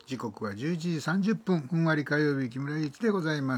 時刻は11時30分、ふんわり火曜日、木村ゆきでございます。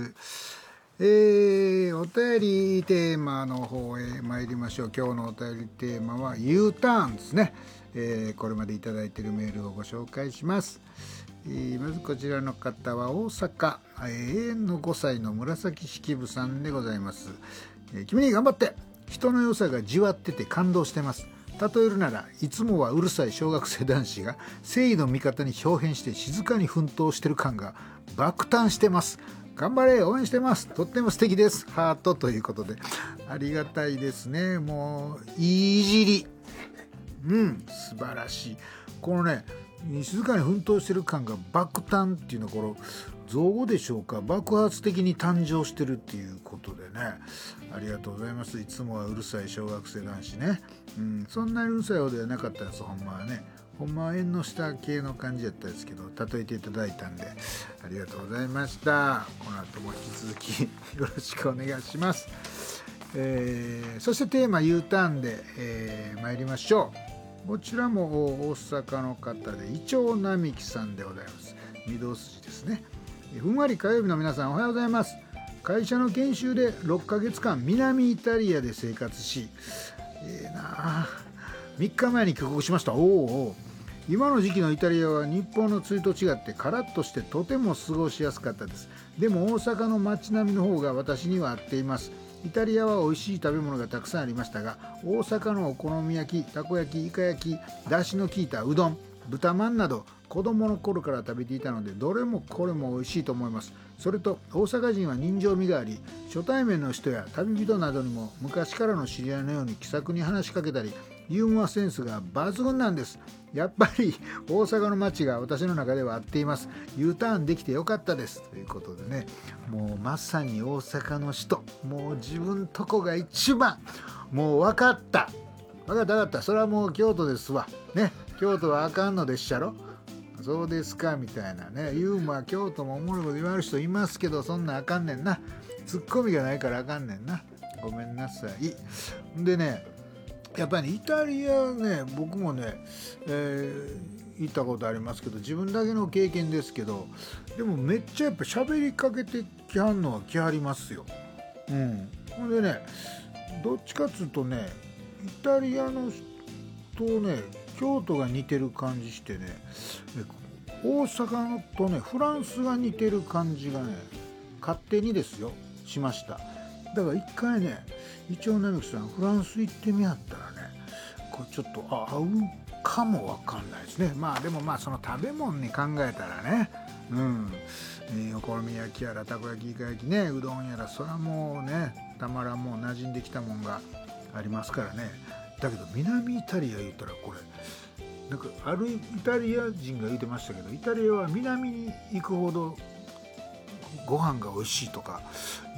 お便りテーマの方へ参りましょう。今日のお便りテーマは U ターンですね。これまでいただいているメールをご紹介します。まずこちらの方は大阪、永遠の5歳の紫式部さんでございます。君に頑張って、人の良さがじわってて感動してます。例えるなら、いつもはうるさい小学生男子が正義の味方に表変して静かに奮闘してる感が爆誕してます。頑張れ、応援してます。とっても素敵です。ハートということで、ありがたいですね。もういいじり、素晴らしい。このね、静かに奮闘してる感が爆誕っていうのはこの造語でしょうか。爆発的に誕生してるっていうことでね、ありがとうございます。いつもはうるさい小学生男子ね、そんなにうるさいほどではなかったです。ほんまはね、ほんまは縁の下系の感じだったですけど、例えていただいたんでありがとうございました。この後も引き続きよろしくお願いします。そしてテーマ U ターンで、参りましょう。こちらも大阪の方でイチョウ並木さんでございます。御堂筋ですね。ふんわり火曜日の皆さん、おはようございます。会社の研修で6ヶ月間南イタリアで生活し、3日前に帰国しました。今の時期のイタリアは日本の梅雨と違ってカラッとしてとても過ごしやすかったです。でも大阪の街並みの方が私には合っています。イタリアは美味しい食べ物がたくさんありましたが、大阪のお好み焼き、たこ焼き、イカ焼き、だしの効いたうどん、豚まんなど子供の頃から食べていたので、どれもこれも美味しいと思います。それと大阪人は人情味があり、初対面の人や旅人などにも昔からの知り合いのように気さくに話しかけたり、ユーモアセンスが抜群なんです。やっぱり大阪の街が私の中では合っています。 U ターンできてよかったですということでね、もうまさに大阪の人、もう自分とこが一番、もう分かった、それはもう京都ですわね。京都はあかんのでっしゃろ。そうですかみたいなね、ユーモア京都もおもろいこと言われる人いますけど、そんなんあかんねんな。ツッコミがないからあかんねんな。ごめんなさい。でね、やっぱり、ね、イタリアね、僕もね、行ったことありますけど、自分だけの経験ですけど、でもめっちゃやっぱ喋りかけてきはんのはきはりますよ。ほんでね、どっちかっつうとね、イタリアの人ね、京都が似てる感じしてね、大阪とねフランスが似てる感じがね、勝手にですよしました。だから一回ね、イチョウ並木さんフランス行ってみはったらね、これちょっと合うかもわかんないですね。でもその食べ物に考えたらね、お好み焼きやらたこ焼き、イカ焼きね、うどんやら、それはもうね、たまらん、もう馴染んできたもんがありますからね。だけど南イタリア言ったら、これなんかあるイタリア人が言ってましたけど、イタリアは南に行くほどご飯が美味しいとか